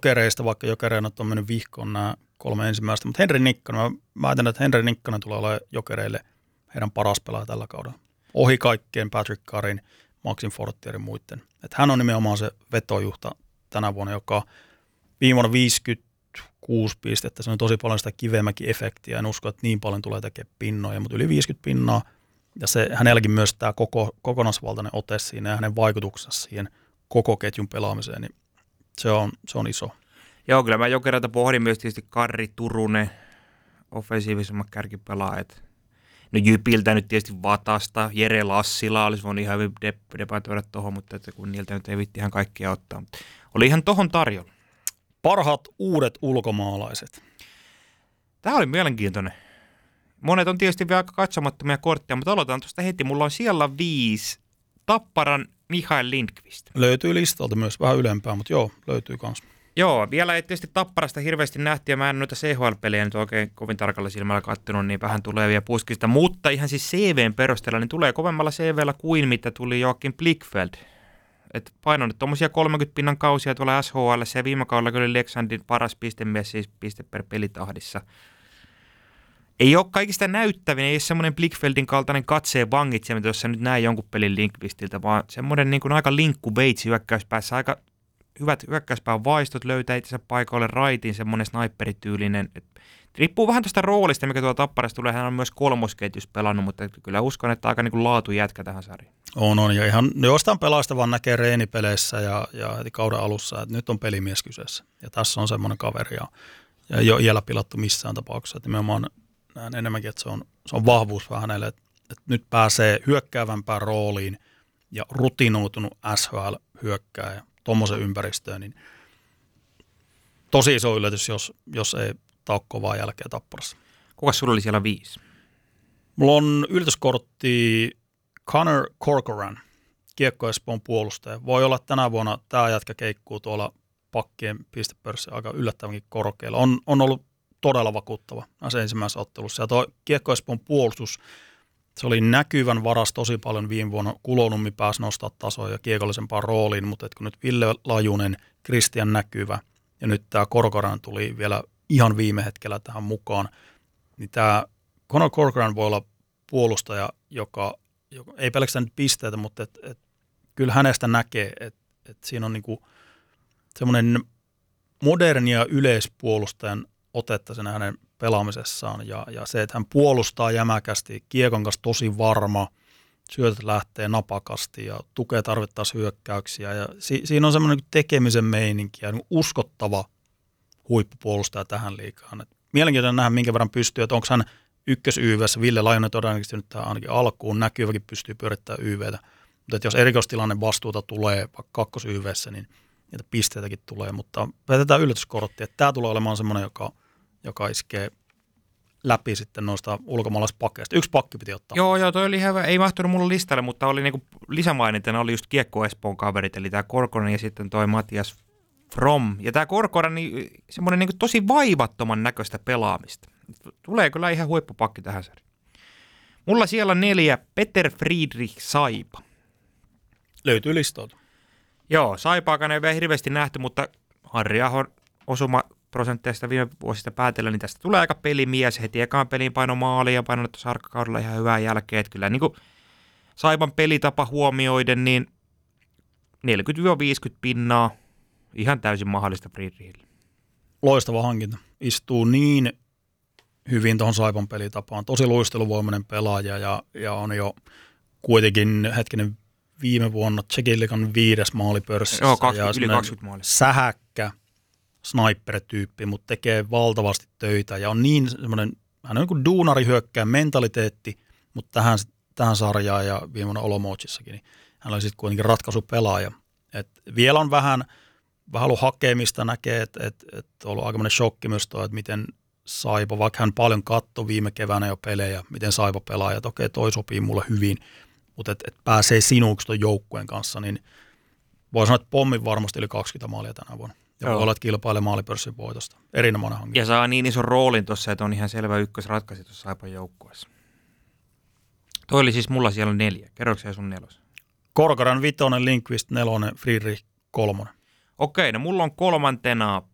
Jokereista, vaikka Jokereina on mennyt vihkoon nämä 3 ensimmäistä, mutta Henri Nikkanen, mä ajattelen, että Henri Nikkanen tulee olemaan Jokereille heidän paras pelaaja tällä kaudella. Ohi kaikkien Patrick Carin, Maxim Fortierin muiden. Että hän on nimenomaan se vetojuhta tänä vuonna, joka viime vuonna 56 pistettä, se on tosi paljon sitä Kivemäki-efektiä, en usko, että niin paljon tulee tekemään pinnoja, mutta yli 50 pinnaa, ja se hänelläkin myös tämä kokonaisvaltainen ote siinä ja hänen vaikutuksensa siihen koko ketjun pelaamiseen, niin se on iso. Joo, kyllä mä Jokereita pohdin myös tietysti Karri Turunen, offensiivisemmat kärkipelaajat. No Jypiltä nyt tietysti Vatasta, Jere Lassila olisi voinut ihan hyvin debatoida tuohon, mutta että kun niiltä nyt ei vitti ihan kaikkia ottaa. Oli ihan tohon tarjolla. Parhaat uudet ulkomaalaiset. Tämä oli mielenkiintoinen. Monet on tietysti vielä aika katsomattomia kortteja, mutta aloitetaan tuosta heti. Mulla on siellä 5 Tapparan Mikael Lindqvist. Löytyy listalta myös vähän ylempää, mutta joo, löytyy kans. Joo, vielä ei tietysti Tapparasta hirveästi nähty, ja mä en noita CHL-pelejä nyt oikein kovin tarkalla silmällä kattonut, niin vähän tulee vielä puskista. Mutta ihan siis CVn perusteella, niin tulee kovemmalla CVllä kuin mitä tuli Joakim Blichfeld. Et painonut tuommoisia 30 pinnan kausia tuolla SHL, se viime kaudella kyllä Leksandin paras pistemies, siis piste per pelitahdissa. Ei ole kaikista näyttävin, ei ole semmoinen Blichfeldin kaltainen katseen vangitseminen, jos sä nyt näe jonkun pelin Lindqvistiltä, vaan semmoinen niin kuin aika linkkuveitsi hyökkäyspäässä, aika hyvät hyökkäyspään vaistot, löytää itsensä paikalle raitiin, semmoinen sniperityylinen. Riippuu vähän tuosta roolista, mikä tuolla Tapparasta tulee. Hän on myös kolmosketjus pelannut, mutta kyllä uskon, että aika niin kuin laatu jätkä tähän sarjaan. On. Ja ihan jostain pelaajasta vaan näkee reenipeleissä ja heti kauden alussa, että nyt on pelimies kyseessä. Ja tässä on semmoinen kaveri ja ei ole iällä pilattu missään tapauksessa. Että nimenomaan näen enemmänkin, että se on vahvuus vähän hänelle, että nyt pääsee hyökkäävämpään rooliin ja rutinoitunut SHL-hyökkääjä tuommoisen ympäristöön, niin tosi iso yllätys, jos ei taukko kovaa jälkeen Tapparassa. Kukas sulla oli siellä 5? Mulla on yllätyskortti Connor Corcoran, Kiekko Espoon puolustaja. Voi olla, että tänä vuonna tämä jätkä keikkuu tuolla pakkien pistepörssi aika yllättävänkin korkealla. On ollut todella vakuuttava näissä ensimmäisessä ottelussa. Ja tuo Kiekko Espoon puolustus, se oli näkyvän varas tosi paljon viime vuonna. Kulonummi pääsi nostaa tasoa ja kiekollisempaan rooliin, mutta kun nyt Ville Lajunen, Kristian Näkyvä ja nyt tämä Corcoran tuli vielä ihan viime hetkellä tähän mukaan, niin tämä Connor Corcoran voi olla puolustaja, joka ei pelkästään nyt pisteitä, mutta et kyllä hänestä näkee, että siinä on niinku semmoinen modernia yleispuolustajan otetta sen hänen pelaamisessaan ja se, että hän puolustaa jämäkästi, kiekon kanssa tosi varma, syötöt lähtee napakasti ja tukee tarvittaessa hyökkäyksiä ja siinä on semmoinen tekemisen meininki ja uskottava huippupuolustaja tähän liigaan. Et mielenkiintoinen nähdä, minkä verran pystyy, että onko hän ykkös-YV:ssä, Ville Lajunen todennäköisesti nyt tähän ainakin alkuun, Näkyväkin pystyy pyörittämään YV:tä, mutta jos erikoistilanne vastuuta tulee vaikka kakkos-YV:ssä, niin niitä pisteitäkin tulee, mutta päätetään yllätyskortti, että tämä tulee olemaan semmoinen, joka iskee läpi sitten noista ulkomaalaispakeista. 1 pakki piti ottaa. Joo, toi oli hyvä. Ei mahtunut mulle listalle, mutta oli niinku lisämainintana oli just Kiekko Espoon kaverit, eli tämä Corcoran ja sitten toi Matias From. Ja tämä Corcoran, niin semmoinen niinku tosi vaivattoman näköistä pelaamista. Tulee kyllä ihan huippupakki tähän sarjaan. Mulla siellä 4 Peter Friedrich Saipa. Löytyy listalta. Joo, Saipaakaan ei vielä hirveästi nähty, mutta Harri Ahon osumaprosentteista viime vuosista päätellä, niin tästä tulee aika pelimies. Heti ekaan peliin paino maaliin ja painoi tuossa harkkakaudella ihan hyvää jälkeen. Että kyllä niin kuin Saipan pelitapa huomioiden, niin 40-50 pinnaa ihan täysin mahdollista Friedrichille. Loistava hankinta. Istuu niin hyvin tuohon Saipan pelitapaan. Tosi luisteluvoimainen pelaaja ja on jo kuitenkin viime vuonna Tšekin liigan 5. maalipörssissä. Joo, yli 20 maalia. Sähäkkä, sniper-tyyppi, mutta tekee valtavasti töitä ja on niin semmoinen, hän on niin kuin duunarihyökkään mentaliteetti, mutta tähän sarjaan ja viime vuonna Olomouchissakin, niin hän oli sitten kuitenkin ratkaisupelaaja. Et vielä on vähän ollut hakemista, näkee, että on ollut aikamoinen shokki myös tuo, että miten Saipa, vaikka hän paljon katsoi viime keväänä jo pelejä, miten Saipa pelaa, ja okei, toi sopii mulle hyvin, mutta et pääsee sinuksi tuon joukkueen kanssa, niin voi sanoa, että pommin varmasti yli 20 maalia tänä vuonna. Ja voi olla, että kilpailee maalipörssin voitosta. Erinomainen hankinta. Ja saa niin ison roolin tuossa, että on ihan selvä ykkösratkaisu tuossa Saipan joukkueessa. Toi oli siis mulla siellä 4. Kerroksä sun 4? Corcoran 5, Lindqvist 4, Friedrich 3. Okei, no mulla on 3.